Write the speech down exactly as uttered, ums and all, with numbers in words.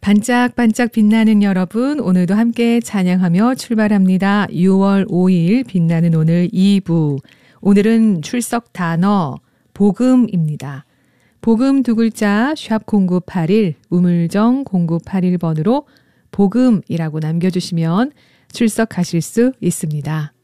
반짝반짝 빛나는 여러분, 오늘도 함께 찬양하며 출발합니다. 유월 오일 빛나는 오늘 이 부. 오늘은 출석 단어 복음입니다. 복음 두 글자 샵 공구팔일 우물정 공구팔일 번으로 복음이라고 남겨주시면 출석하실 수 있습니다.